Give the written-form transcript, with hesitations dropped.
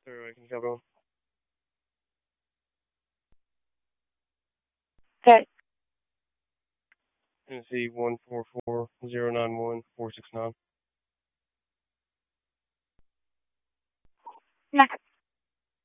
Sorry, can you keep going? Okay. Tennessee 144-091-469. Nah.